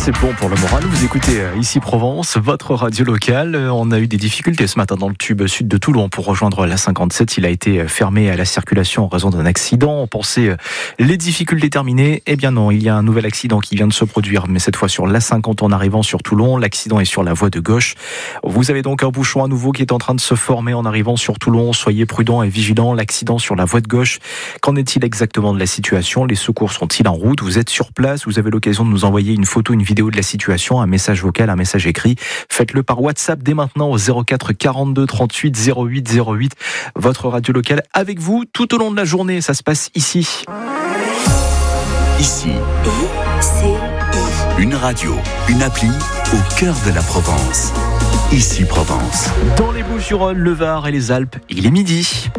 c'est bon pour le moral. Vous écoutez ici Provence, votre radio locale. On a eu des difficultés ce matin dans le tube sud de Toulon pour rejoindre la 57. Il a été fermé à la circulation en raison d'un accident. On pensait les difficultés terminées. Eh bien non, il y a un nouvel accident qui vient de se produire, mais cette fois sur la 50 en arrivant sur Toulon. L'accident est sur la voie de gauche. Vous avez donc un bouchon à nouveau qui est en train de se former en arrivant sur Toulon. Soyez prudents et vigilants. L'accident sur la voie de gauche. Qu'en est-il exactement de la situation? Les secours sont-ils en route? Vous êtes sur place? Vous avez l'occasion de nous envoyer une photo, une vidéo de la situation, un message vocal, un message écrit. Faites-le par WhatsApp dès maintenant au 04 42 38 08 08. Votre radio locale avec vous tout au long de la journée. Ça se passe ici. Ici. Une radio, une appli au cœur de la Provence. Ici Provence. Dans les Bouches-du-Rhône, le Var et les Alpes, il est midi.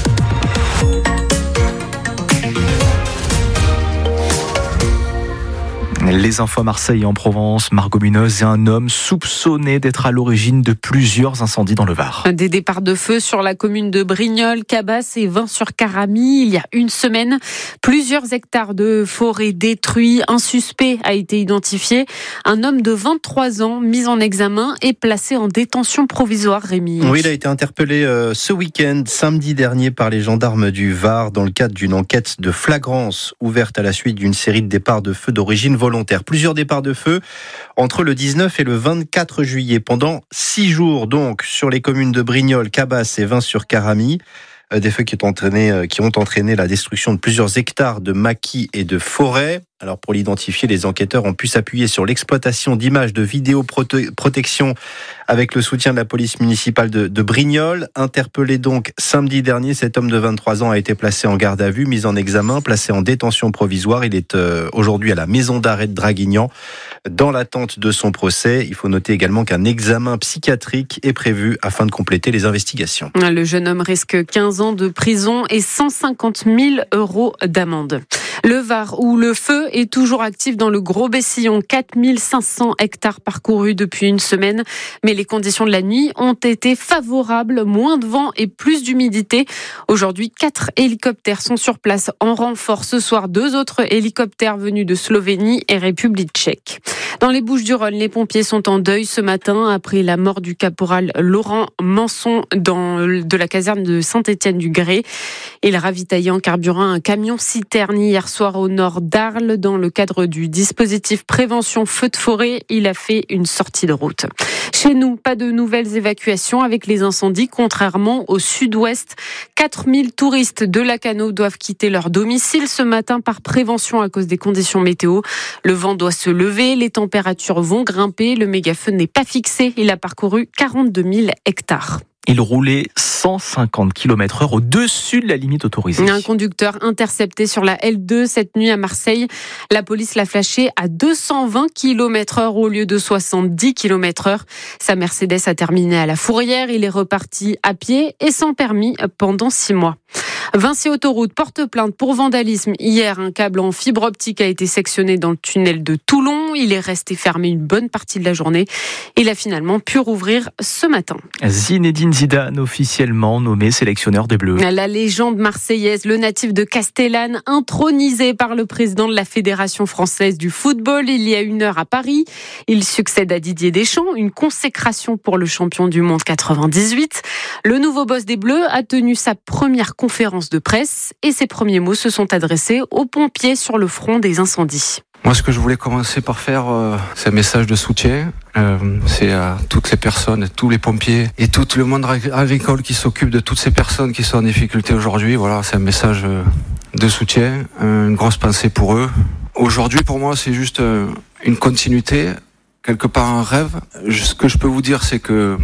Les infos à Marseille et en Provence, Margot Munoz et un homme soupçonné d'être à l'origine de plusieurs incendies dans le Var. Des départs de feu sur la commune de Brignoles, Cabasse et Vins-sur-Caramie. Il y a une semaine, plusieurs hectares de forêt détruits. Un suspect a été identifié. Un homme de 23 ans mis en examen et placé en détention provisoire, Rémi. Oui, il a été interpellé ce week-end, samedi dernier, par les gendarmes du Var dans le cadre d'une enquête de flagrance ouverte à la suite d'une série de départs de feu d'origine volontaire. Plusieurs départs de feu entre le 19 et le 24 juillet, pendant 6 jours donc, sur les communes de Brignoles, Cabasse et Vins-sur-Caramie. Des feux qui ont entraîné la destruction de plusieurs hectares de maquis et de forêts. Alors pour l'identifier, les enquêteurs ont pu s'appuyer sur l'exploitation d'images de vidéoprotection avec le soutien de la police municipale de Brignoles. Interpellé donc samedi dernier, cet homme de 23 ans a été placé en garde à vue, mis en examen, placé en détention provisoire. Il est aujourd'hui à la maison d'arrêt de Draguignan dans l'attente de son procès. Il faut noter également qu'un examen psychiatrique est prévu afin de compléter les investigations. Le jeune homme risque 15 ans de prison et 150 000 € d'amende. Le Var, où le feu est toujours actif dans le Gros-Bessillon, 4500 hectares parcourus depuis une semaine. Mais les conditions de la nuit ont été favorables, moins de vent et plus d'humidité. Aujourd'hui, 4 hélicoptères sont sur place en renfort. Ce soir, 2 autres hélicoptères venus de Slovénie et République tchèque. Dans les Bouches-du-Rhône, les pompiers sont en deuil ce matin après la mort du caporal Laurent Manson de la caserne de Saint-Étienne-du-Grès. Il ravitaillait en carburant un camion-citerne hier soir au nord d'Arles. Dans le cadre du dispositif prévention feu de forêt, il a fait une sortie de route. Chez nous, pas de nouvelles évacuations avec les incendies, contrairement au sud-ouest. 4000 touristes de Lacanau doivent quitter leur domicile ce matin par prévention à cause des conditions météo. Le vent doit se lever, les températures vont grimper. Le méga-feu n'est pas fixé. Il a parcouru 42 000 hectares. Il roulait 150 km/h au-dessus de la limite autorisée. Un conducteur intercepté sur la L2 cette nuit à Marseille. La police l'a flashé à 220 km/h au lieu de 70 km/h. Sa Mercedes a terminé à la fourrière. Il est reparti à pied et sans permis pendant 6 mois. Vinci Autoroute porte plainte pour vandalisme. Hier, un câble en fibre optique a été sectionné dans le tunnel de Toulon. Il est resté fermé une bonne partie de la journée. Il a finalement pu rouvrir ce matin. Zinedine Zidane, officiellement nommé sélectionneur des Bleus. La légende marseillaise, le natif de Castellane, intronisé par le président de la Fédération française du football il y a 1 heure à Paris. Il succède à Didier Deschamps, une consécration pour le champion du monde 98. Le nouveau boss des Bleus a tenu sa première conférence de presse et ses premiers mots se sont adressés aux pompiers sur le front des incendies. Moi, ce que je voulais commencer par faire, c'est un message de soutien. C'est à toutes les personnes, tous les pompiers et tout le monde agricole qui s'occupe de toutes ces personnes qui sont en difficulté aujourd'hui. Voilà, c'est un message de soutien, une grosse pensée pour eux. Aujourd'hui, pour moi, c'est juste une continuité, quelque part un rêve. Ce que je peux vous dire, c'est que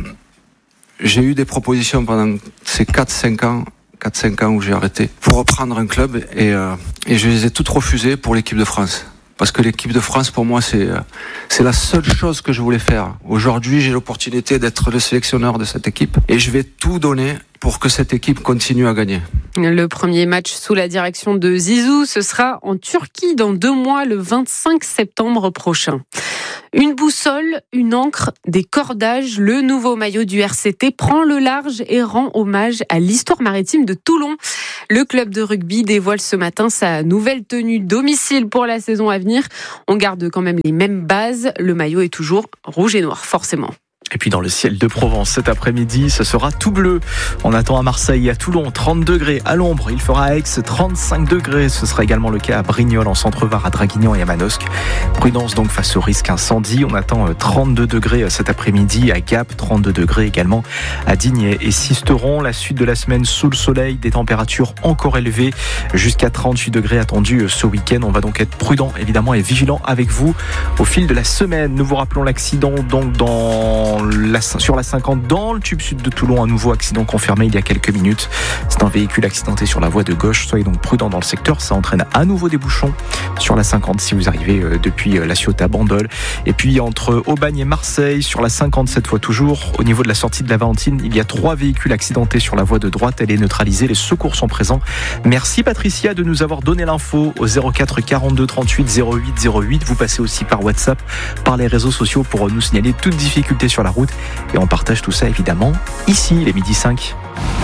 j'ai eu des propositions pendant ces 4-5 ans où j'ai arrêté pour reprendre un club et je les ai toutes refusées pour l'équipe de France. Parce que l'équipe de France, pour moi, c'est la seule chose que je voulais faire. Aujourd'hui, j'ai l'opportunité d'être le sélectionneur de cette équipe et je vais tout donner pour que cette équipe continue à gagner. Le premier match sous la direction de Zizou, ce sera en Turquie dans 2 mois, le 25 septembre prochain. Une boussole, une encre, des cordages, le nouveau maillot du RCT prend le large et rend hommage à l'histoire maritime de Toulon. Le club de rugby dévoile ce matin sa nouvelle tenue domicile pour la saison à venir. On garde quand même les mêmes bases. Le maillot est toujours rouge et noir, forcément. Et puis dans le ciel de Provence, cet après-midi, ce sera tout bleu. On attend à Marseille et à Toulon 30 degrés. À l'ombre, il fera à Aix 35 degrés. Ce sera également le cas à Brignoles, en Centre-Var, à Draguignan et à Manosque. Prudence donc face au risque incendie. On attend 32 degrés cet après-midi à Gap, 32 degrés également à Digne et Sisteron. La suite de la semaine sous le soleil, des températures encore élevées, jusqu'à 38 degrés attendus ce week-end. On va donc être prudent évidemment et vigilant avec vous au fil de la semaine. Nous vous rappelons l'accident donc sur la 50 dans le tube sud de Toulon, un nouveau accident confirmé il y a quelques minutes. C'est un véhicule accidenté sur la voie de gauche. Soyez donc prudents dans le secteur. Ça entraîne à nouveau des bouchons sur la 50 si vous arrivez depuis La Ciotat, Bandol. Et puis entre Aubagne et Marseille, sur la 50 cette fois toujours, au niveau de la sortie de la Valentine, il y a 3 véhicules accidentés sur la voie de droite. Elle est neutralisée. Les secours sont présents. Merci Patricia de nous avoir donné l'info au 04 42 38 08 08. Vous passez aussi par WhatsApp, par les réseaux sociaux pour nous signaler toute difficulté sur la route. Et on partage tout ça évidemment ici, les 12h05.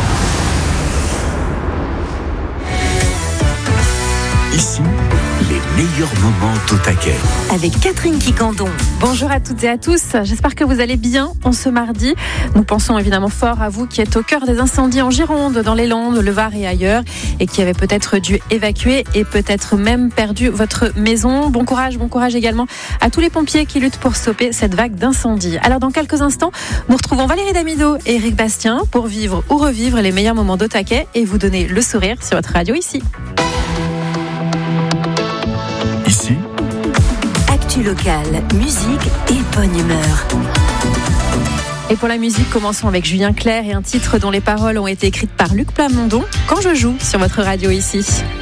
Ici, les meilleurs moments d'Au Taquet. Avec Catherine Quicandon. Bonjour à toutes et à tous, j'espère que vous allez bien en ce mardi. Nous pensons évidemment fort à vous qui êtes au cœur des incendies en Gironde, dans les Landes, le Var et ailleurs, et qui avez peut-être dû évacuer et peut-être même perdu votre maison. Bon courage également à tous les pompiers qui luttent pour stopper cette vague d'incendie. Alors dans quelques instants, nous retrouvons Valérie Damido et Eric Bastien pour vivre ou revivre les meilleurs moments d'Au Taquet et vous donner le sourire sur votre radio ici. Ici, Actu locale, musique et bonne humeur. Et pour la musique, commençons avec Julien Clerc et un titre dont les paroles ont été écrites par Luc Plamondon, Quand je joue sur votre radio ici.